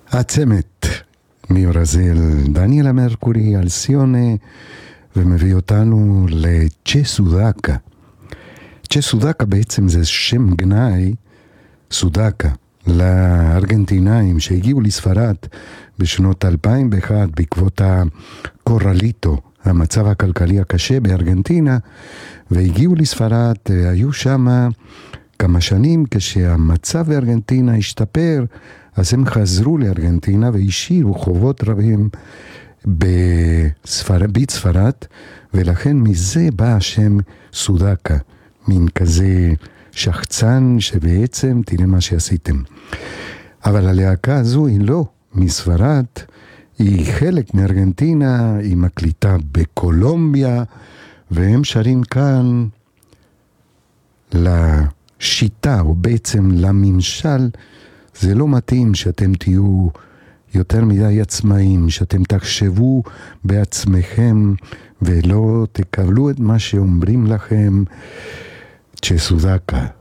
הצמת מברזיל, דניאלה מרקורי, אלסיונה, ומביא אותנו לצ'ה סודקה. צ'ה סודקה בעצם זה שם גנאי, סודקה, לארגנטינאים שהגיעו לספרד בשנות 2001 בעקבות הקורליטו, המצב הכלכלי הקשה בארגנטינה, והגיעו לספרד, היו שם כמה שנים. כשהמצב בארגנטינה השתפר, אז הם חזרו לארגנטינה והשאירו חובות רבים בספרד, ולכן מזה בא השם סודקה, מין כזה שחצן שבעצם תראה מה שעשיתם. אבל הלהקה הזו היא לא מספרד, היא חלק מארגנטינה, היא מקליטה בקולומביה, והם שרים כאן לשיטה, או בעצם לממשל. זה לא מתאים שאתם תהיו יותר מדי עצמאים, שאתם תחשבו בעצמכם ולא תקבלו את מה שאומרים לכם. צ'ה סודקה.